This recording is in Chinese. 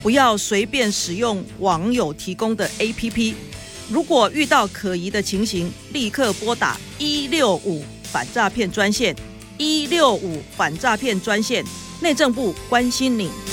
不要随便使用网友提供的 APP。如果遇到可疑的情形，立刻拨打165反诈骗专线，165反诈骗专线，内政部关心你。